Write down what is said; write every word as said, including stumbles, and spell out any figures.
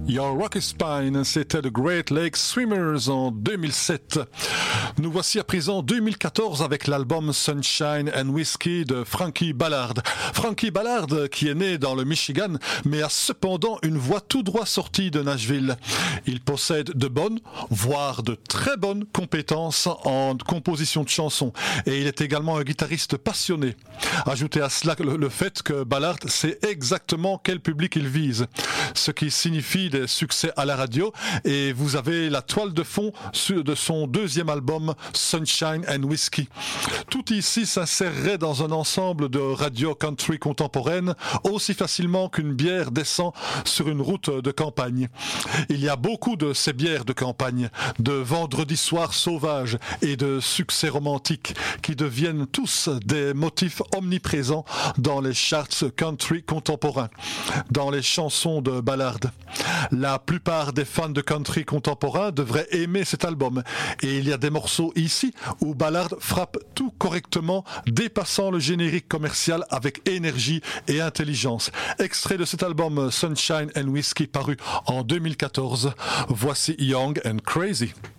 Your Rocky Spine, c'était The Great Lake Swimmers en deux mille sept. Nous voici à présent deux mille quatorze avec l'album Sunshine and Whiskey de Frankie Ballard. Frankie Ballard qui est né dans le Michigan mais a cependant une voix tout droit sortie de Nashville. Il possède de bonnes, voire de très bonnes compétences en composition de chansons et il est également un guitariste passionné. Ajoutez à cela le, le fait que Ballard sait exactement quel public il vise, ce qui signifie des succès à la radio, et vous avez la toile de fond de son deuxième album Sunshine and Whiskey. Tout ici s'insérerait dans un ensemble de radio country contemporaine aussi facilement qu'une bière descend sur une route de campagne. Il y a beaucoup de ces bières de campagne, de vendredi soir sauvages et de succès romantiques qui deviennent tous des motifs omniprésents dans les charts country contemporains, dans les chansons de Ballard. La plupart des fans de country contemporain devraient aimer cet album et il y a des morceaux ici où Ballard frappe tout correctement, dépassant le générique commercial avec énergie et intelligence. Extrait de cet album Sunshine and Whiskey paru en deux mille quatorze, voici Young and Crazy.